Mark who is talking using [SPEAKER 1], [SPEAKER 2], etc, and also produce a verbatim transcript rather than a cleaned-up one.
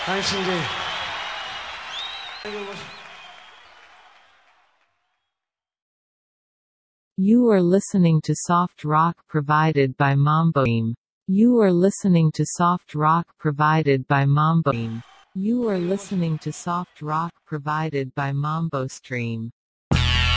[SPEAKER 1] 당신들
[SPEAKER 2] You are listening to soft rock provided by Mambo Stream. You are listening to soft rock provided by Mambo Stream. You are listening to soft rock provided by Mambo Stream.